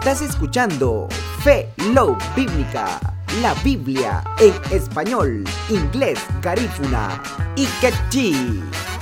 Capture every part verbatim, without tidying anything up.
Estás escuchando Fe Love Bíblica, la Biblia en español, inglés, garífuna y quechí.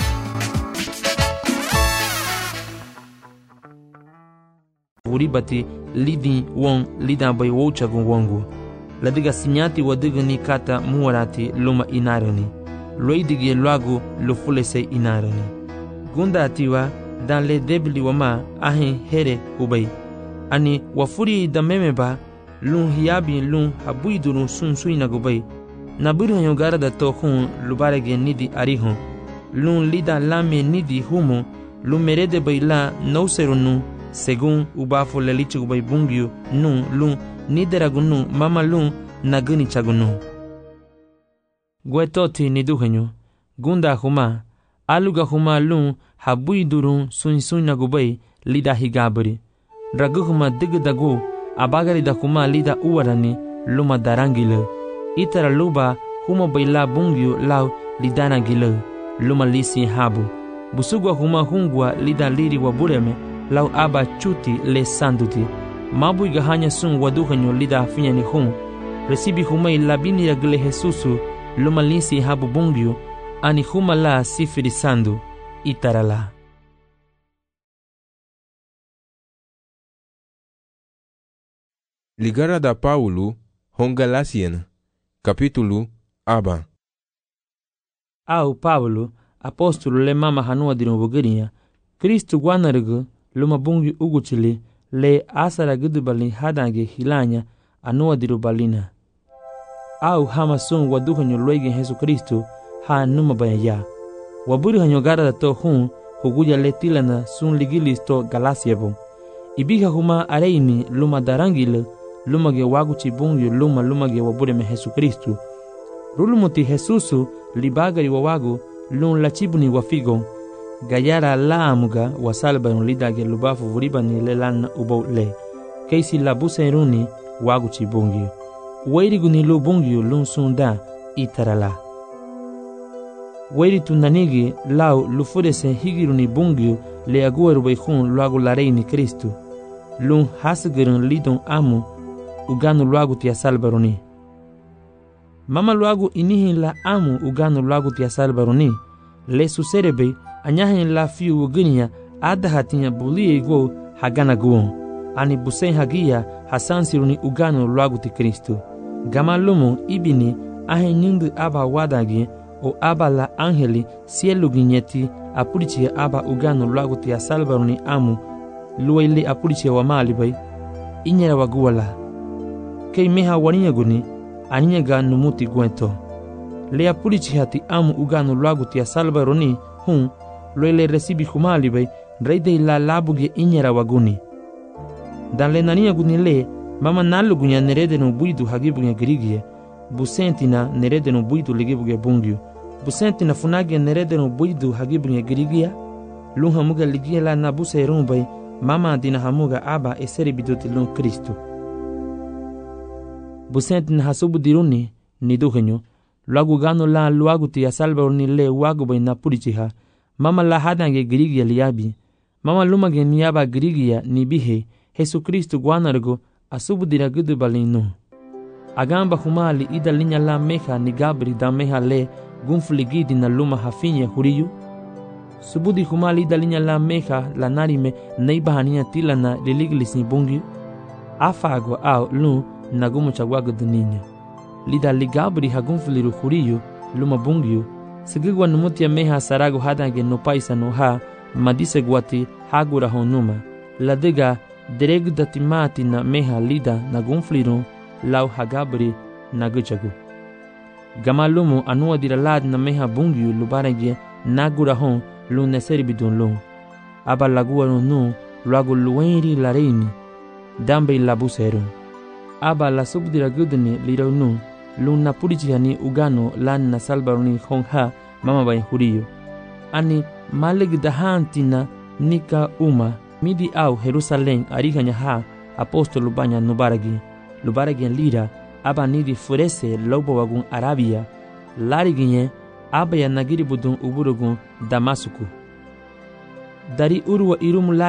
Uribati lidi won lida bai wocha gongongo. La diga sinyati wa diga ni kata muarati luma inarani. Loi digi lagu lo fulese inarani. Gunda atiwa dan le debli wa ma ahin here ubay. Ani wafuri da memeba lun hiabi lun habuidurun sun suina gubay. Naburu yongara da to hun lubarege nidi arihon. Lun lida lame nidi humo lun merede bayla nouserunu según ubafo lelichi gubay bungyu nun lun nideragunu mama lun naguni chagunu. Guetoti niduhenyo gunda huma aluga huma lun habuidurun sun suina gubay lida higabri. Draguhuma digdagu abagari da huma lida uwarani luma darangile. Itara luba huma bayla bungyu lau lidana gile luma lisi habu. Busugwa huma hungwa lida liri wa bureme lau aba chuti le sanduti. Mabu igahanya sun waduhanyo lida finya ni hun. Resibi humai labini ya gile Jesusu luma lisi habu bungyu ani huma la sifiri sandu itarala. Ligara da Paulo Hongalasian capítulo aba. Au Paulo apóstolo le mama hanua dinu bugirinya Kristu gwanargu luma bungyu uguchili le asara gudubali hadange hilanya anua diru balina. Au hama sun waduhanyo loige Jesu Kristu ha numa bayaya. Waburi hanyo gara da to hun huguja le tilana sun ligilis to galasiabo. Ibiga huma areini luma darangile luma ge waguchi bungyu luma luma ge wabure me Jesu Kristu. Rulumuti Jesusu libagari wawagu lun lachibuni wafigon. Gayara la amuga wasalban lidage lubafu vuribani lelan ubo le. Keisi la buseruni waguchi bungyu. Wairiguni lu bungyu lun sunda itarala. Wairi tunanigi lau lufurese higiruni bungyu le agueru beihun luagu lareini Kristu. Lun hasgirun lidon amu uganu luagu tia salbaruni. Mama luagu inihin la amu uganu luagu tia salbaruni. Le suserebe anyahin la fiu uginia adahatinya bulie go hagana guon. Ani busen hagia hasansiruni uganu luagu ti Kristu. Gama lumu ibini ahen nyindu aba wadagi o aba la angeli sielu ginyeti apurichi aba uganu luagu tia salbaruni amu luwaili apurichi wa malibay inyera waguwala. Kei meha waniya guni aninya ga numuti gwento. Le apurichi hati amu uganu luagu tia salbaruni hun loile resibi humalibay reide la labuge inyera waguni. Dan le naniya guni le mama nalu gunya nerede no buidu hagibuge grigie busentina nerede no buidu ligibuge bungyu. Busentina funage nerede no buidu hagibuge grigia lun hamuga ligia la nabuse rumbay mama dina hamuga aba eseri bidoti lun Kristu. Busentina hasubu diruni niduhenyo luagu gano la luagu tia salbaruni le wagu bay napurichiha mama la hadange grigia liabi mama lumage niaba grigia nibihe Jesu Kristu gwanargo asubu dira gudu balinu. Agamba humali ida linya la meha ni gabri da meha le gunfligidi na luma hafinya huriyu. Subudi humali ida linya la meha la narime neiba hania tila na liliglis ni bungi. Afago au lu na gumu chagwago duninya. Lida ligabri hagunfliru huriyu luma bungiyu. Sigigwa numutia meha sarago hadange no paisa no ha madise gwati hagura honuma. Ladiga dereg datimati na meha lida na gunfliru lau hagabri na guchagu. Gamalumu anua diralad na meha bungyu lubarege nagura hon lu neseri bidun lu. Aba lagua nu luagu luenri lareini dambe labuseru. Aba la subdira gudni lirau nu lu napurichi hani ugano lan na salbaruni hon ha mama bay huriyo. Ani maleg dahantina nika uma midi au Jerusalem ariganya ha apostolo banya nubaragi lubaragi lira aba nidi furese lobo wagun Arabia lariginye aba ya nagiri budun uburugun Damasuku dari urwa irum